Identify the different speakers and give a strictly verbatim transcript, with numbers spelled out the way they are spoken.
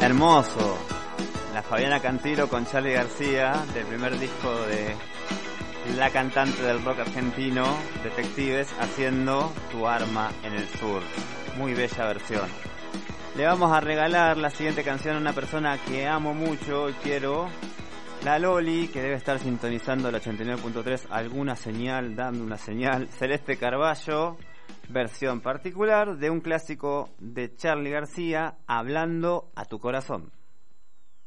Speaker 1: Hermoso. La Fabiana Cantilo con Charly García, del primer disco de la cantante del rock argentino, Detectives, haciendo Tu arma en el sur. Muy bella versión. Le vamos a regalar la siguiente canción a una persona que amo mucho y quiero, la Loli, que debe estar sintonizando el ochenta y nueve punto tres, alguna señal, dando una señal. Celeste Carballo, versión particular de un clásico de Charly García, Hablando a tu corazón.